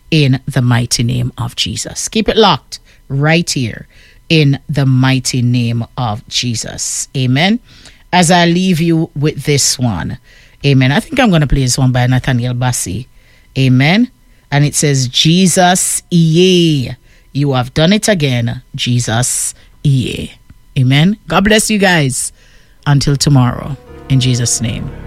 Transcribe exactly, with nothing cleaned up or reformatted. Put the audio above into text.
in the mighty name of Jesus. Keep it locked right here in the mighty name of Jesus. Amen. As I leave you with this one. Amen. I think I'm going to play this one by Nathaniel Bassey. Amen. And it says, Jesus, yea. You have done it again. Jesus, yea. Amen. God bless you guys. Until tomorrow. In Jesus' name.